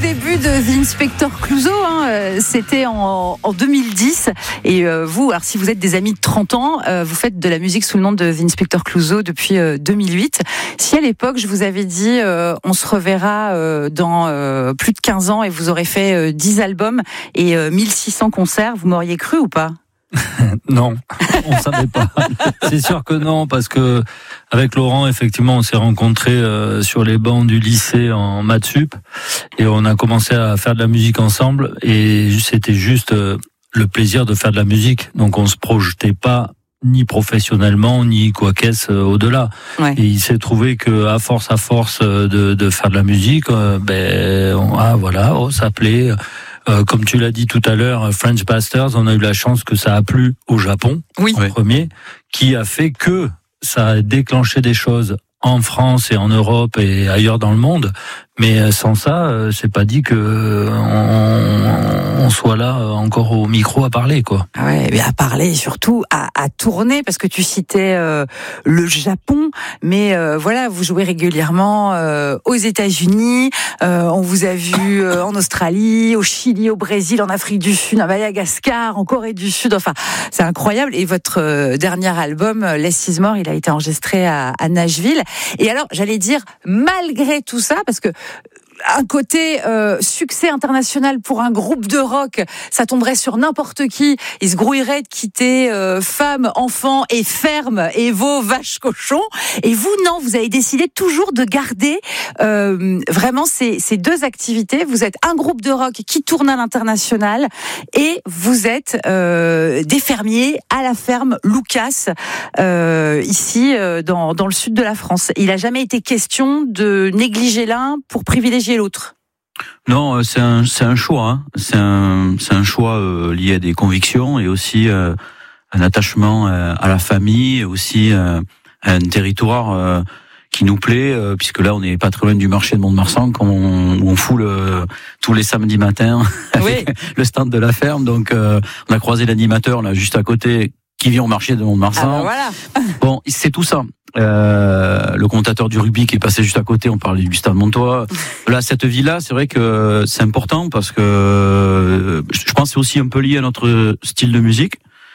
début de The Inspector Clouseau, c'était en 2010. Et vous, alors si vous êtes des amis de 30 ans, vous faites de la musique sous le nom de The Inspector Clouseau depuis 2008. Si à l'époque je vous avais dit on se reverra dans plus de 15 ans et vous aurez fait 10 albums et 1600 concerts, vous m'auriez cru ou pas ? Non, on savait pas. C'est sûr que non, parce que avec Laurent, effectivement, on s'est rencontrés sur les bancs du lycée en maths sup et on a commencé à faire de la musique ensemble et c'était juste le plaisir de faire de la musique. Donc on se projetait pas ni professionnellement ni quoi qu'est-ce au-delà. Ouais. Et il s'est trouvé que à force de faire de la musique, ça plaît. Comme tu l'as dit tout à l'heure, French Bastards, on a eu la chance que ça a plu au Japon, oui. En premier, qui a fait que ça a déclenché des choses en France et en Europe et ailleurs dans le monde. Mais sans ça, c'est pas dit que on soit là encore au micro à parler, quoi. Ouais, mais à parler, surtout à tourner, parce que tu citais le Japon, mais voilà, vous jouez régulièrement aux États-Unis, on vous a vu en Australie, au Chili, au Brésil, en Afrique du Sud, à Madagascar, en Corée du Sud. Enfin, c'est incroyable. Et votre dernier album, Less Is More, il a été enregistré à Nashville. Et alors, j'allais dire, malgré tout ça, parce que un côté succès international pour un groupe de rock, ça tomberait sur n'importe qui. Il se grouillerait de quitter femmes, enfants et fermes et veaux, vaches, cochons. Et vous, non, vous avez décidé toujours de garder vraiment ces deux activités. Vous êtes un groupe de rock qui tourne à l'international et vous êtes des fermiers à la ferme Lucas, ici dans le sud de la France. Il n'a jamais été question de négliger l'un pour privilégier l'autre. Non, c'est un choix. Hein. C'est un choix lié à des convictions et aussi un attachement à la famille, et aussi à un territoire qui nous plaît, puisque là on n'est pas très loin du marché de Mont-de-Marsan, où on fout tous les samedis matins avec le stand de la ferme. Donc on a croisé l'animateur là juste à côté qui vient au marché de Mont-de-Marsan. Ah ben voilà. Bon, c'est tout ça. Le commentateur du rugby qui est passé juste à côté, on parlait du Stade Montois. Là, cette ville-là, c'est vrai que c'est important parce que je pense que c'est aussi un peu lié à notre style de musique.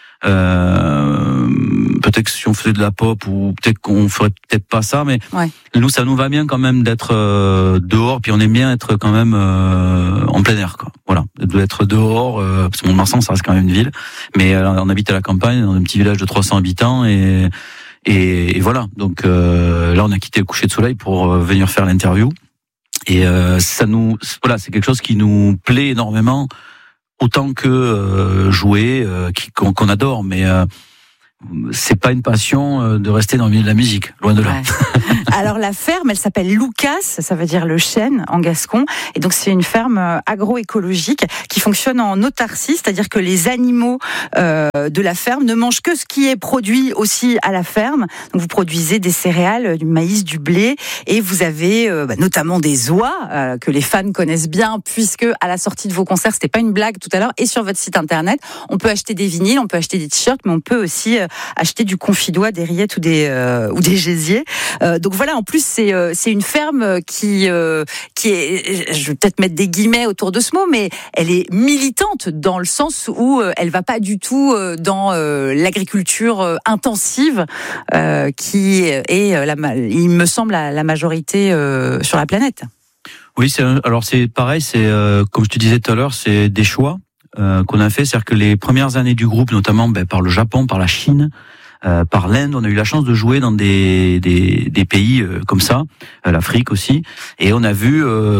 Peut-être que si on faisait de la pop ou peut-être qu'on ferait peut-être pas ça, mais ouais. Nous, ça nous va bien quand même d'être dehors, puis on aime bien être quand même en plein air, quoi. Voilà, d'être dehors, parce que Mont-de-Marsan, ça reste quand même une ville, mais on habite à la campagne, dans un petit village de 300 habitants et voilà. Donc là, on a quitté le coucher de soleil pour venir faire l'interview. Et c'est quelque chose qui nous plaît énormément, autant que jouer, qu'on adore. Mais c'est pas une passion de rester dans le milieu de la musique, loin de là. Ouais. Alors la ferme, elle s'appelle Lucas, ça veut dire le chêne en gascon, et donc c'est une ferme agroécologique qui fonctionne en autarcie, c'est-à-dire que les animaux de la ferme ne mangent que ce qui est produit aussi à la ferme. Donc vous produisez des céréales, du maïs, du blé, et vous avez notamment des oies que les fans connaissent bien, puisque à la sortie de vos concerts, c'était pas une blague tout à l'heure, et sur votre site internet, on peut acheter des vinyles, on peut acheter des t-shirts, mais on peut aussi acheter du confidois, des rillettes ou des gésiers. Donc voilà, en plus c'est une ferme qui est, je vais peut-être mettre des guillemets autour de ce mot, mais elle est militante dans le sens où elle va pas du tout dans l'agriculture intensive qui est il me semble la majorité sur la planète. Oui, alors c'est pareil, c'est comme je te disais tout à l'heure, c'est des choix qu'on a fait, c'est-à-dire que les premières années du groupe, notamment par le Japon, par la Chine, par l'Inde, on a eu la chance de jouer dans des pays comme ça, l'Afrique aussi, et on a vu,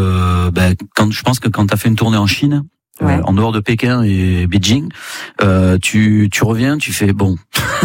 je pense que quand tu as fait une tournée en Chine, ouais. En dehors de Pékin et Beijing, tu reviens, tu fais bon,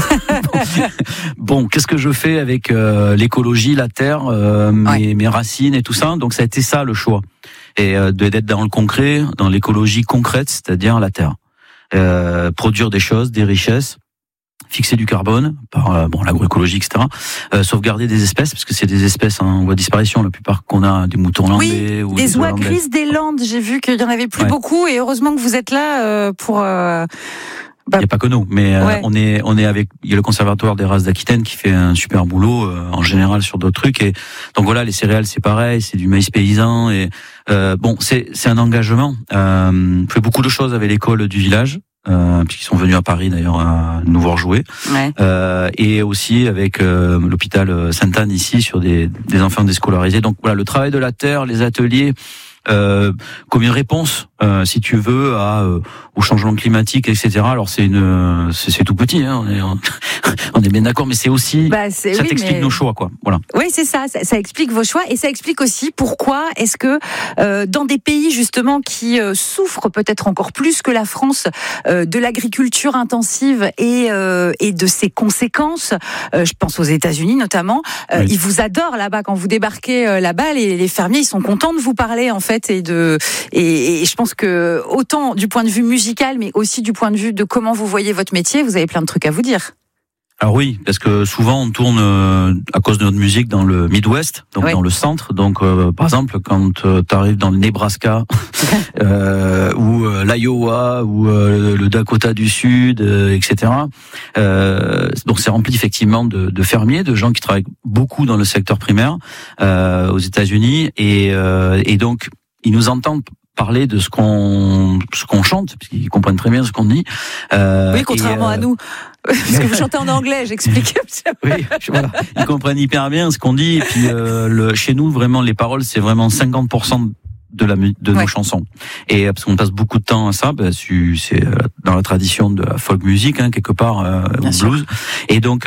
qu'est-ce que je fais avec l'écologie, la terre, mes racines et tout ça. Donc ça a été ça le choix, et d'être dans le concret, dans l'écologie concrète, c'est-à-dire la terre, produire des choses, des richesses, fixer du carbone par l'agroécologie, etc. Sauvegarder des espèces, parce que c'est des espèces en voie de disparition, la plupart qu'on a, des moutons landais, ou des oies grises des Landes. J'ai vu qu'il y en avait plus beaucoup, et heureusement que vous êtes là pour Il n'y a pas que nous, mais on est avec. Il y a le conservatoire des races d'Aquitaine qui fait un super boulot en général sur d'autres trucs. Et donc voilà, les céréales c'est pareil, c'est du maïs paysan et c'est un engagement. On fait beaucoup de choses avec l'école du village. Puisqu'ils sont venus à Paris d'ailleurs à nous voir jouer, et aussi avec l'hôpital Sainte-Anne ici sur des enfants déscolarisés. Donc voilà, le travail de la terre, les ateliers. Comme une réponse, si tu veux, au changement climatique, etc. Alors c'est tout petit, hein, on est bien d'accord, mais c'est aussi, ça explique nos choix, quoi. Voilà. Oui, c'est ça explique vos choix et ça explique aussi pourquoi est-ce que dans des pays justement qui souffrent peut-être encore plus que la France de l'agriculture intensive et de ses conséquences, je pense aux États-Unis notamment, ils vous adorent là-bas quand vous débarquez là-bas, les fermiers ils sont contents de vous parler en fait et je pense que autant du point de vue musical mais aussi du point de vue de comment vous voyez votre métier, vous avez plein de trucs à vous dire. Alors oui, parce que souvent on tourne à cause de notre musique dans le Midwest, donc dans le centre. Donc par exemple quand tu arrives dans le Nebraska ou l'Iowa ou le Dakota du Sud, etc. Donc c'est rempli effectivement de fermiers, de gens qui travaillent beaucoup dans le secteur primaire aux États-Unis et donc ils nous entendent parler de ce qu'on chante, puisqu'ils comprennent très bien ce qu'on dit. Oui, contrairement à nous. Parce que vous chantez en anglais, j'explique. Oui, voilà. Ils comprennent hyper bien ce qu'on dit. Et puis, chez nous, vraiment, les paroles, c'est vraiment 50% de nos chansons. Et parce qu'on passe beaucoup de temps à ça, c'est dans la tradition de la folk music, hein, quelque part, au blues. Et donc,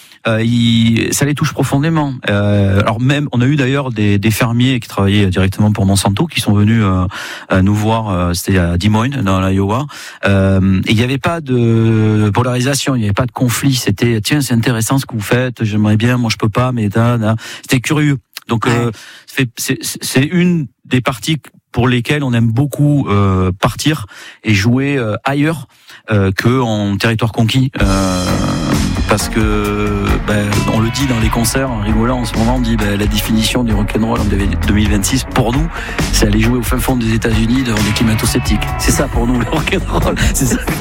ça les touche profondément. Alors même, on a eu d'ailleurs des fermiers qui travaillaient directement pour Monsanto qui sont venus nous voir. C'était à Des Moines, dans l'Iowa. Et il n'y avait pas de polarisation, il n'y avait pas de conflit. C'était tiens, c'est intéressant ce que vous faites. J'aimerais bien, moi je peux pas, mais c'était curieux. Donc c'est une des parties pour lesquelles on aime beaucoup partir et jouer ailleurs que en territoire conquis. Parce que on le dit dans les concerts en rigolant en ce moment, on dit la définition du rock'n'roll en 2026 pour nous, c'est aller jouer au fin fond des États-Unis devant des climato-sceptiques. C'est ça pour nous le rock'n'roll. C'est ça.